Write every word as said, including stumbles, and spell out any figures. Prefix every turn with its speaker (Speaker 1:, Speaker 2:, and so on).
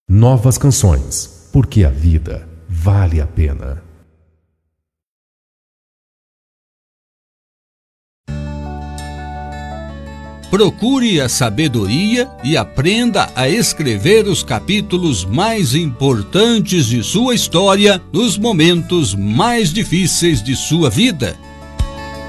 Speaker 1: Novas canções, porque a vida vale a pena.
Speaker 2: Procure a sabedoria e aprenda a escrever os capítulos mais importantes de sua história nos momentos mais difíceis de sua vida.